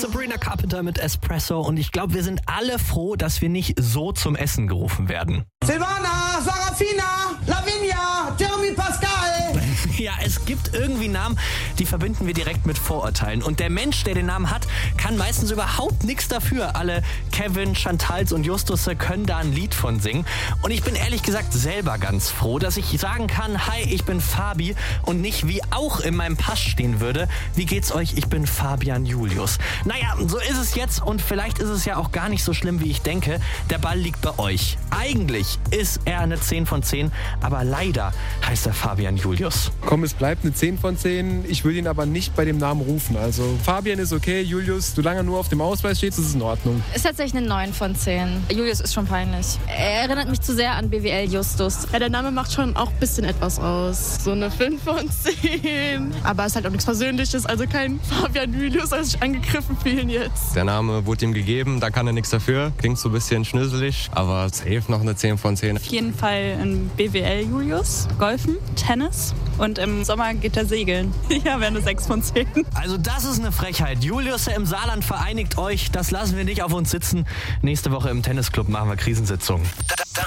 Sabrina Carpenter mit Espresso und ich glaube, wir sind alle froh, dass wir nicht so zum Essen gerufen werden. Silvana, Sarafina, Lavinia, Jeremy Pascal. Ja, es gibt irgendwie Namen, die verbinden wir direkt mit Vorurteilen. Und der Mensch, der den Namen hat, kann meistens überhaupt nichts dafür. Alle Kevin, Chantals und Justusse können da ein Lied von singen. Und ich bin ehrlich gesagt selber ganz froh, dass ich sagen kann, hi, ich bin Fabi und nicht wie auch in meinem Pass stehen würde, wie geht's euch, ich bin Fabian Julius. Naja, so ist es jetzt und vielleicht ist es ja auch gar nicht so schlimm, wie ich denke. Der Ball liegt bei euch. Eigentlich ist er eine 10 von 10, aber leider heißt er Fabian Julius. Komm, es bleibt eine 10 von 10. Ich will ihn aber nicht bei dem Namen rufen. Also Fabian ist okay, Julius, solange er nur auf dem Ausweis steht, ist es in Ordnung. Ist tatsächlich eine 9 von 10. Julius ist schon peinlich. Er erinnert mich zu sehr an BWL Justus. Ja, der Name macht schon auch ein bisschen etwas aus. So eine 5 von 10. Aber es ist halt auch nichts Persönliches, also kein Fabian Julius, als ich angegriffen fühlen jetzt. Der Name wurde ihm gegeben, da kann er nichts dafür. Klingt so ein bisschen schnüsselig, aber safe noch eine 10 von 10. Auf jeden Fall ein BWL Julius, Golfen, Tennis und im Sommer geht er segeln. Ja, wäre eine 6 von 10. Also das ist eine Frechheit. Julius im Saarland, vereinigt euch. Das lassen wir nicht auf uns sitzen. Nächste Woche im Tennisclub machen wir Krisensitzung.